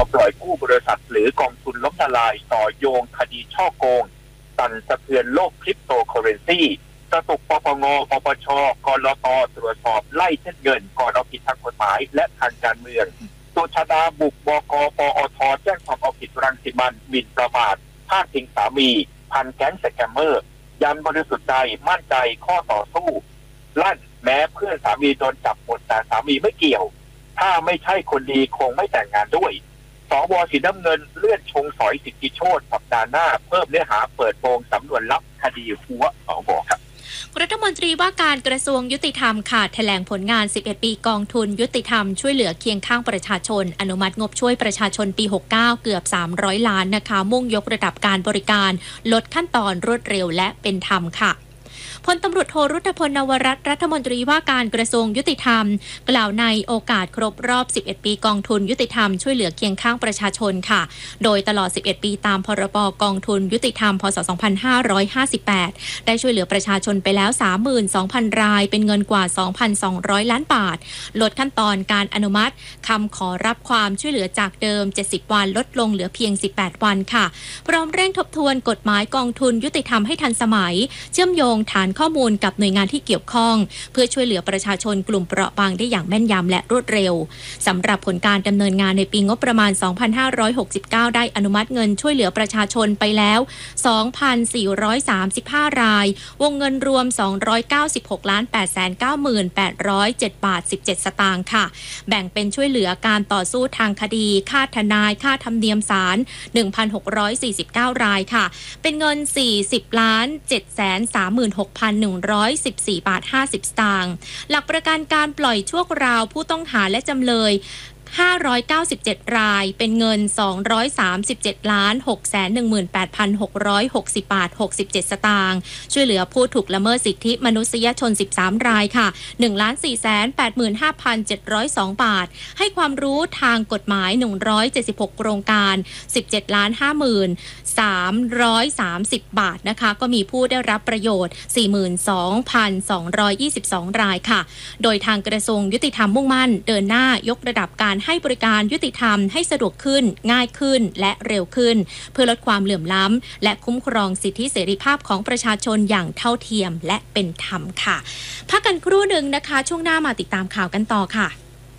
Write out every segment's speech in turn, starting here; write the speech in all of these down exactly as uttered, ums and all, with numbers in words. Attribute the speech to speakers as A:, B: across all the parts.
A: ปล่อยกู้บริษัทหรือกองทุนล้มละลายต่อโยงคดีช่อโกงสั่นสะเทือนโลกคริปโตเคอเรนซีกระตุกปปงปปชกลตตรวจสอบไล่เช่นเงินก่อนเอาผิดทางกฎหมายและทางการเมืองสุชาดาบุกบกปอทแจ้งความเอาผิดรังสิมันหมิ่นประมาทพาดพิงสามีพันแก๊งสแกมเมอร์ยันบริสุทธิ์ใจมั่นใจข้อต่อสู้ลั่นแม้เพื่อนสามีโดนจับหมดแต่สามีไม่เกี่ยวถ้าไม่ใช่คนดีคงไม่แต่งงานด้วยสวสีน้ำเงินเลื่อนชงสอยสิทธิโชติสัปดาห์หน้าเพิ่มเนื้อหาเปิดโปงสำนวนลับคดีหัวสวครับ
B: รัฐมนตรีว่าการกระทรวงยุติธรรมค่ะแถลงผลงานสิบเอ็ดปีกองทุนยุติธรรมช่วยเหลือเคียงข้างประชาชนอนุมัติงบช่วยประชาชนปีหกสิบเก้าเกือบสามร้อยล้านนะคะมุ่งยกระดับการบริการลดขั้นตอนรวดเร็วและเป็นธรรมค่ะพลตำรวจโทรุตพลนวรัตน์รัฐมนตรีว่าการกระทรวงยุติธรรมกล่าวในโอกาสครบรอบสิบเอ็ดปีกองทุนยุติธรรมช่วยเหลือเคียงข้างประชาชนค่ะโดยตลอดสิบเอ็ดปีตามพรบกองทุนยุติธรรมพ.ศ. สองพันห้าร้อยห้าสิบแปดได้ช่วยเหลือประชาชนไปแล้ว สามหมื่นสองพัน รายเป็นเงินกว่า สองพันสองร้อย ล้านบาทลดขั้นตอนการอนุมัติคำขอรับความช่วยเหลือจากเดิมเจ็ดสิบวันลดลงเหลือเพียงสิบแปดวันค่ะพร้อมเร่งทบทวนกฎหมายกองทุนยุติธรรมให้ทันสมัยเชื่อมโยงฐานข้อมูลกับหน่วยงานที่เกี่ยวข้องเพื่อช่วยเหลือประชาชนกลุ่มเปราะบางได้อย่างแม่นยำและรวดเร็วสำหรับผลการดำเนินงานในปีงบประมาณ สองพันห้าร้อยหกสิบเก้า ได้อนุมัติเงินช่วยเหลือประชาชนไปแล้ว สองพันสี่ร้อยสามสิบห้า รายวงเงินรวม สองร้อยเก้าสิบหกล้านแปดแสนเก้าหมื่นแปดร้อยเจ็ด บาท สิบเจ็ด สตางค์ค่ะแบ่งเป็นช่วยเหลือการต่อสู้ทางคดีค่าทนายค่าธรรมเนียมศาล หนึ่งพันหกร้อยสี่สิบเก้า รายค่ะเป็นเงิน สี่สิบล้านเจ็ดแสนสามหมื่นหกพันหนึ่งร้อยสิบสี่ บาทห้าสิบสตางค์หลักประกันการปล่อยชั่วคราวผู้ต้องหาและจำเลยห้าร้อยเก้าสิบเจ็ด รายเป็นเงินสองร้อยสามสิบเจ็ดล้านหกแสนหนึ่งหมื่นแปดพันหกร้อยหกสิบบาทหกสิบเจ็ดสตางค์ช่วยเหลือผู้ถูกละเมิดสิทธิมนุษยชนสิบสามรายค่ะ หนึ่งล้านสี่แสนแปดหมื่นห้าพันเจ็ดร้อยสอง บาทให้ความรู้ทางกฎหมายหนึ่งร้อยเจ็ดสิบหกโครงการสิบเจ็ดล้านห้าหมื่นสามร้อยสามสิบบาทนะคะก็มีผู้ได้รับประโยชน์ สี่หมื่นสองพันสองร้อยยี่สิบสอง รายค่ะโดยทางกระทรวงยุติธรรมมุ่งมั่นเดินหน้ายกระดับการให้บริการยุติธรรมให้สะดวกขึ้นง่ายขึ้นและเร็วขึ้นเพื่อลดความเหลื่อมล้ำและคุ้มครองสิทธิเสรีภาพของประชาชนอย่างเท่าเทียมและเป็นธรรมค่ะพักกันครู่หนึ่งนะคะช่วงหน้ามาติดตามข่าวกันต่อค่ะ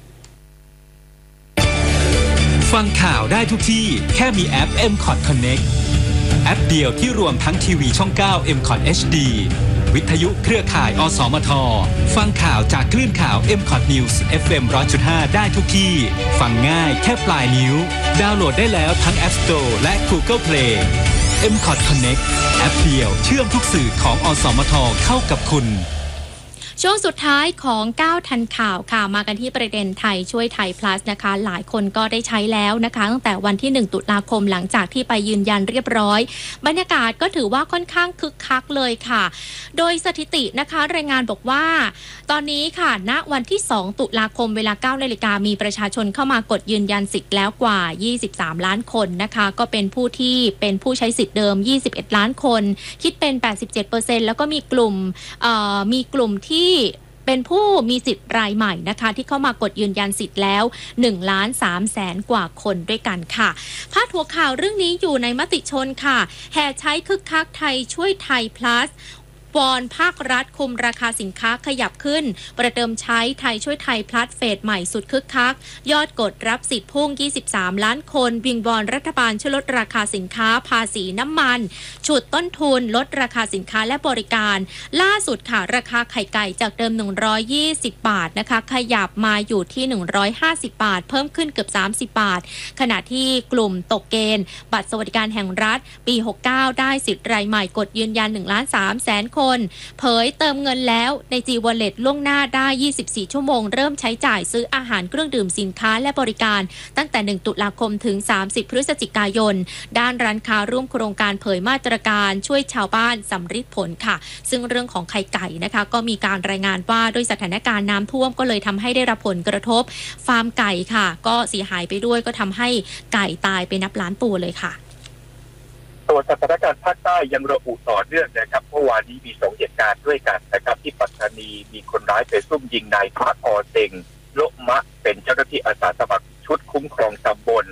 C: ฟังข่าวได้ทุกที่แค่มีแอป เอ็ม คอท Connect แอปเดียวที่รวมทั้งทีวีช่อง เก้า เอ็ม คอท เอช ดี วิทยุเครือข่ายอสมทฟังข่าวจากคลื่นข่าว เอ็ม คอท News เอฟ เอ็ม หนึ่งร้อยจุดห้า ได้ทุกที่ฟังง่ายแค่ปลายนิ้วดาวน์โหลดได้แล้วทั้ง App Store และ Google Play เอ็ม คอท Connect แอปเดียวเชื่อมทุกสื่อของอสมทเข้ากับคุณ
B: ช่วงสุดท้ายของก้าวทันข่าวค่ะมากันที่ประเด็นไทยช่วยไทย plus นะคะหลายคนก็ได้ใช้แล้วนะคะตั้งแต่วันที่หนึ่งตุลาคมหลังจากที่ไปยืนยันเรียบร้อยบรรยากาศก็ถือว่าค่อนข้างคึกคักเลยค่ะโดยสถิตินะคะรายงานบอกว่าตอนนี้ค่ะณวันที่สองตุลาคมเวลา เก้านาฬิกามีประชาชนเข้ามากดยืนยันสิทธิ์แล้วกว่ายี่สิบสามล้านคนนะคะก็เป็นผู้ที่เป็นผู้ใช้สิทธิ์เดิมยี่สิบเอ็ดล้านคนคิดเป็น แปดสิบเจ็ดเปอร์เซ็นต์ แล้วก็มีกลุ่มเอ่อมีกลุ่มที่เป็นผู้มีสิทธิ์รายใหม่นะคะที่เข้ามากดยืนยันสิทธิ์แล้วหนึ่งล้านสามแสนกว่าคนด้วยกันค่ะพาดหัวข่าวเรื่องนี้อยู่ในมติชนค่ะแห่ใช้คึกคักไทยช่วยไทย plusวอนภาครัฐคุมราคาสินค้าขยับขึ้นประเดิมใช้ไทยช่วยไทยพลัสเฟสใหม่สุดคึกคักยอดกดรับสิทธิ์พุ่งยี่สิบสามล้านคนวิงวอนรัฐบาลช่วยลดราคาสินค้าภาษีน้ำมันฉุดต้นทุนลดราคาสินค้าและบริการล่าสุดค่ะราคาไข่ไก่จากเดิมหนึ่งร้อยยี่สิบบาทนะคะขยับมาอยู่ที่หนึ่งร้อยห้าสิบบาทเพิ่มขึ้นเกือบสามสิบบาทขณะที่กลุ่มตกเกณฑ์บัตรสวัสดิการแห่งรัฐปีหกสิบเก้าได้สิทธิ์รายใหม่กดยืนยันหนึ่งล้านสามแสนคนเผยเติมเงินแล้วใน G Wallet ล่วงหน้าได้ยี่สิบสี่ชั่วโมงเริ่มใช้จ่ายซื้ออาหารเครื่องดื่มสินค้าและบริการตั้งแต่หนึ่งตุลาคมถึงสามสิบพฤศจิกายนด้านร้านค้าร่วมโครงการเผยมาตรการช่วยชาวบ้านสำฤทธิ์ผลค่ะซึ่งเรื่องของไข่ไก่นะคะก็มีการรายงานว่าด้วยสถานการณ์น้ำท่วมก็เลยทำให้ได้รับผลกระทบฟาร์มไก่ค่ะก็เสียหายไปด้วยก็ทำให้ไก่ตายไปนับล้านตัวเลยค่ะ
A: ส่วนสถานการณ์ภาคใต้ยังระอุต่อเนื่องนะครับเมื่อวานนี้มีสองเหตุการณ์ด้วยกันนะครับที่ปัตตานีมีคนร้ายไปซุ่มยิงนายพระอเต็งโลมะเป็นเจ้าหน้าที่อาสาสมัครชุดคุ้มครองตำบล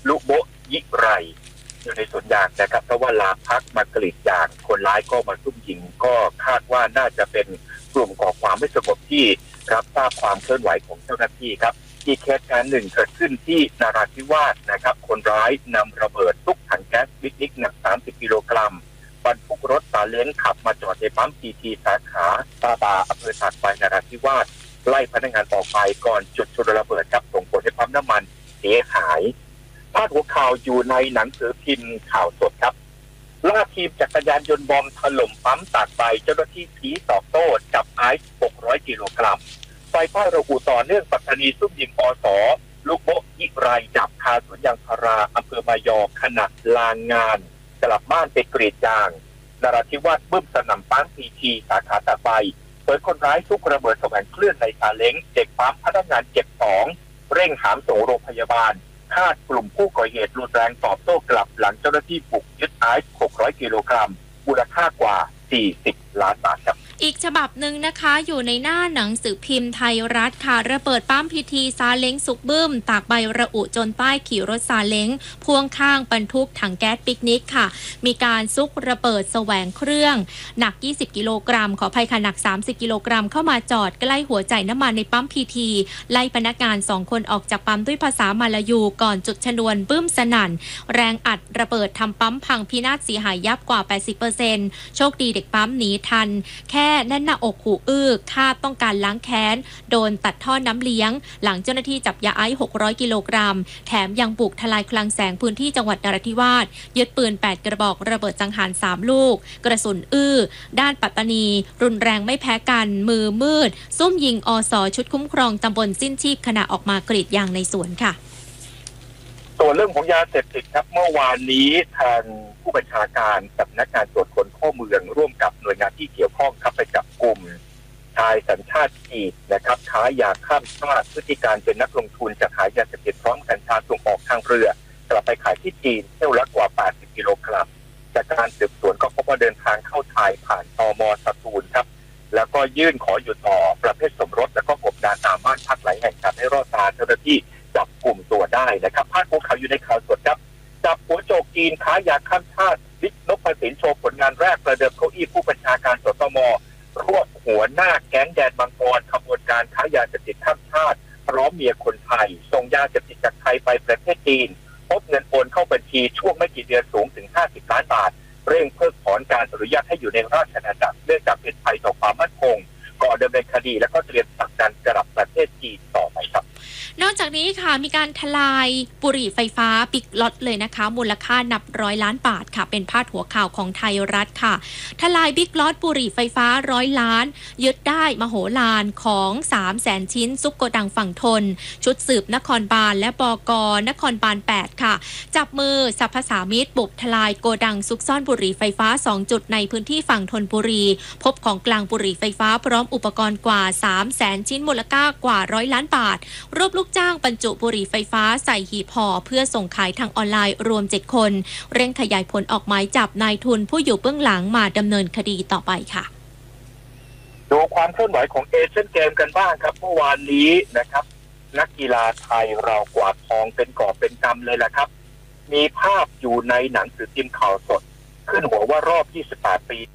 A: ลุโบะยิไรอยู่ในสวนยางนะครับเพราะว่าลาพักมากรีดยางคนร้ายก็มาซุ่มยิงก็คาดว่าน่าจะเป็นกลุ่มก่อความไม่สงบที่รับทราบความเคลื่อนไหวของเจ้าหน้าที่ครับอีกเหตุการณ์หนึ่งเกิดขึ้นที่นราธิวาสนะครับคนร้ายนำระเบิดทุกถังแก๊สปิกนิกหนักสามสิบกิโลกรัมบรรทุกรถซาเล้งขับมาจอดในปั๊มพีทีสาขาตาบาอำเภอตากใบนราธิวาสไล่พนักงานออกไปก่อนจุดชนระเบิดครับส่งผลให้ปั๊มน้ำมันเสียหายพาดหัวข่าวอยู่ในหนังสือพิมพ์ข่าวสดครับล่าทีมจักรยานยนต์บอมถล่มปั๊มตากใบเจ้าหน้าที่ผีตอบโต้จับไอซ์หกร้อยกิโลกรัมไฟฟ้าระอุต่อเนื่องปัตตานีซุ่มยิงอสลูกโบยิไรจับคาสวนยางพาราอำเภอมายอขณะลางงานกลับบ้านไปกรีดยางนราธิวาสบึ้มสนั่นปั๊มพีทีสาขาตากใบเปิดคนร้ายซุกระเบิดแสวงเคลื่อนในซาเล้งเด็กปั๊มพนักงานเจ็บสองเร่งหามส่งโรงพยาบาลคาดกลุ่มผู้ก่อเหตุรุนแรงตอบโต้กลับหลังเจ้าหน้าที่บุกยึดไอซ์หกร้อยกิโลกรัมมูลค่ากว่าสี่สิบล้านบาทครับ
B: อีกฉบับหนึ่งนะคะอยู่ในหน้าหนังสือพิมพ์ไทยรัฐค่ะระเบิดปั๊มพีทีซาเล้งสุกบึ้มตากใบระอุจนป้ายขี่รถซาเล้งพ่วงข้างบรรทุกถังแก๊สปิกนิกค่ะมีการซุกระเบิดแสวงเครื่องหนักยี่สิบกิโลกรัมขออภัยค่ะหนักสามสิบกิโลกรัมเข้ามาจอดใกล้หัวจ่ายน้ำมันในปั๊มพีทีไล่พนักงานสองคนออกจากปั๊มด้วยภาษามาลายูก่อนจุดชนวนบึ้มสนั่นแรงอัดระเบิดทำปั๊มพังพินาศเสียหายยับกว่า แปดสิบเปอร์เซ็นต์ โชคดีเด็กปั๊มหนีทันแค่แน่นหน้าอกหูอื้อคาดต้องการล้างแค้นโดนตัดท่อน้ำเลี้ยงหลังเจ้าหน้าที่จับยาไอซ์หกร้อยกิโลกรัมแถมยังบุกทลายคลังแสงพื้นที่จังหวัดนราธิวาสยึดปืนแปดกระบอกระเบิดสังหารสามลูกกระสุนอื้อด้านปัตตานีรุนแรงไม่แพ้กันมือมืดซุ่มยิงอสชุดคุ้มครองตำบลสิ้นชีพขณะออกมากรีดยางในสวนค่ะ
A: ส่วนเรื่องของยาเสพติดครับเมื่อวานนี้ทางผู้บัญชาการสำนักงานตรวจคนเข้าเมืองร่วมกับหน่วยงานที่เกี่ยวข้องครับไปจับกลุ่มชายสัญชาติจีนนะครับค้ายาข้ามชาติพฤติการเป็นนักลงทุนจะขายยาเสพติดพร้อมกัญชาส่งออกทางเรือกลับไปขายที่จีนเที่ยวละกว่าแปดสิบกิโลกรัมจากการสืบสวนก็พบว่าเดินทางเข้าไทยผ่านตม.สตูลครับแล้วก็ยื่นขออยู่ต่อประเภทสมรสแล้วก็กบดานตามบ้านพักหลายแห่งครับให้รอดตาเจ้าหน้าที่จับกลุ่มตัวได้นะครับพาดหัวข่าวอยู่ในข่าวสดครับจับหัวโจกจีนค้ายาข้ามชาติบิ๊กนพสินโชว์ผลงานแรกประเดิมเก้าอี้ผู้บัญชาการสตม.รวบหัวหน้าแก๊งแดนบางกรขบวนการค้ายาเสพติดข้ามชาติพร้อมเมียคนไทยส่งยาเสพติดจากไทยไปประเทศจีนพบเงินโอนเข้าบัญชีช่วงไม่กี่เดือนสูงถึงห้าสิบล้านบาทเร่งเพิกถอนการอนุญาตให้อยู่ในราชอาณาจักรเนื่องจากเป็นภัยต่อความมั่นคงก่อดำเนินคดีและก็เตรียมผลักดันกลับประเทศจีนต่อไปครับ
B: นอกจากนี้ค่ะมีการทลายบุหรี่ไฟฟ้าบิ๊กล็อตเลยนะคะมูลค่านับร้อยล้านบาทค่ะเป็นพาดหัวข่าวของไทยรัฐค่ะทลายบิ๊กล็อตบุหรี่ไฟฟ้าร้อยล้านยึดได้มโหฬารของ สามแสน ชิ้นซุกโกดังฝั่งทนชุดสืบนครบาลและบก.นครบาลแปดค่ะจับมือสรรพสามิตบุกทลายโกดังซุกซ่อนบุหรี่ไฟฟ้าสองจุดในพื้นที่ฝั่งธนบุรีพบของกลางบุหรี่ไฟฟ้าพร้อมอุปกรณ์กว่า สามแสน ชิ้นมูลค่ากว่าร้อยล้านบาทรวบลูกจ้างบรรจุบุหรี่ไฟฟ้าใส่หีบห่อเพื่อส่งขายทางออนไลน์รวมเจ็ดคนเร่งขยายผลออกหมายจับนายทุนผู้อยู่เบื้องหลังมาดำเนินคดีต่อไปค่ะ
A: ดูความเคลื่อนไหวของเอเชียนเกมกันบ้างครับเมื่อวานนี้นะครับนักกีฬาไทยเรากวาดทองเป็นกอบเป็นกำเลยแหละครับมีภาพอยู่ในหนังสือพิมพ์ข่าวสดขึ้นหัวว่ารอบยี่สิบแปดปี